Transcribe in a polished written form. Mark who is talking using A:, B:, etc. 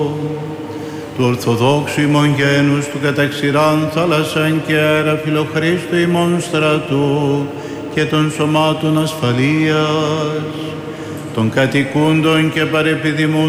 A: του Ορθοδόξου ημών γένους, του καταξηράν θάλασσαν και αέρα Φιλοχρίστου ημών στρατού και των σωμάτων ασφαλείας, των κατοικούντων και παρεπιδημούν